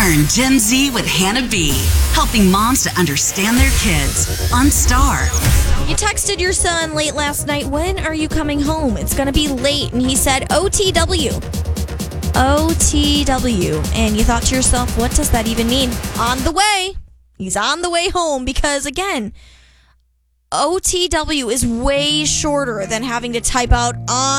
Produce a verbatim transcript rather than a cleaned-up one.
Learn Gen Z with Hannah B, helping moms to understand their kids on Star. You texted your son late last night, when are you coming home? It's going to be late. And he said, O T W. O T W. And you thought to yourself, what does that even mean? On the way. He's on the way home because, again, O T W is way shorter than having to type out on